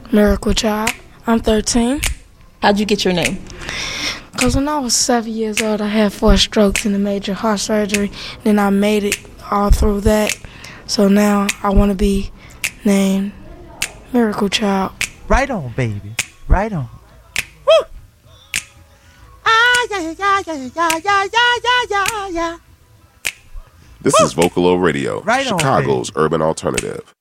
Miracle Child. I'm 13. How'd you get your name? Because when I was 7 years old, I had 4 strokes and a major heart surgery. Then I made it all through that. So now I want to be named Miracle Child. Right on, baby. Right on. Woo! Ah, yeah, yeah, yeah, yeah, yeah, yeah, yeah, yeah. This is Vocalo Radio, Right on, Chicago's urban alternative.